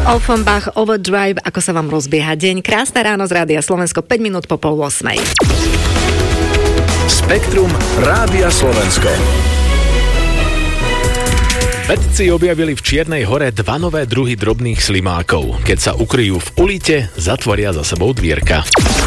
Offenbach Overdrive, ako sa vám rozbieha deň. Krásne ráno z Rádia Slovensko, 5 minút po 7:30. Spektrum Rádia Slovensko. Vedci objavili v Čiernej hore 2 nové druhy drobných slimákov. Keď sa ukryjú v ulite, zatvoria za sebou dvierka.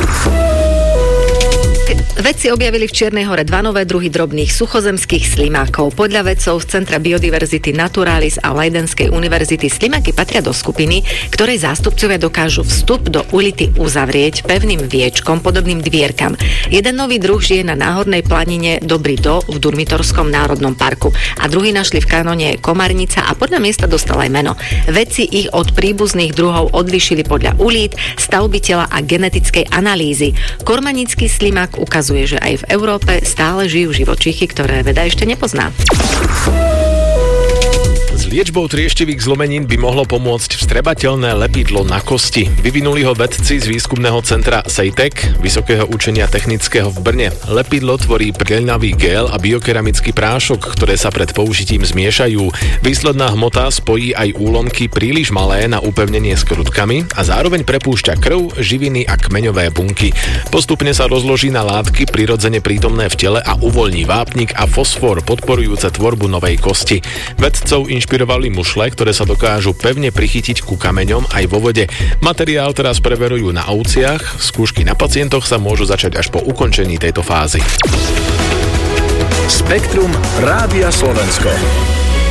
Vedci objavili v Čiernej hore 2 nové druhy drobných suchozemských slimákov. Podľa vedcov z Centra biodiverzity Naturalis a Leidenskej univerzity slimáky patria do skupiny, ktorej zástupcovia dokážu vstup do ulity uzavrieť pevným viečkom podobným dvierkam. Jeden nový druh žije na náhornej planine Dobrý Do v Durmitorskom národnom parku a druhý našli v kanóne Komarnica a podľa miesta dostal aj meno. Vedci ich od príbuzných druhov odlíšili podľa ulít, stavby tela a genetickej analýzy. Kormanický slimák ukazuje, že aj v Európe stále žijú živočíchy, ktoré veda ešte nepozná. S liečbou trieštivých zlomenín by mohlo pomôcť vstrebateľné lepidlo na kosti. Vyvinuli ho vedci z výskumného centra SEITEC, Vysokého učenia technického v Brne. Lepidlo tvorí prieľnavý gél a biokeramický prášok, ktoré sa pred použitím zmiešajú. Výsledná hmota spojí aj úlomky príliš malé na upevnenie s krutkami a zároveň prepúšťa krv, živiny a kmeňové bunky. Postupne sa rozloží na látky prirodzene prítomné v tele a uvoľní vápnik a fosfor podporujúce tvorbu novej kosti. Vedcov inšpirovali mušle, ktoré sa dokážu pevne prichytiť ku kameňom aj vo vode. Materiál teraz preverujú na ovciach, skúšky na pacientoch sa môžu začať až po ukončení tejto fázy. Spektrum Rádia Slovensko.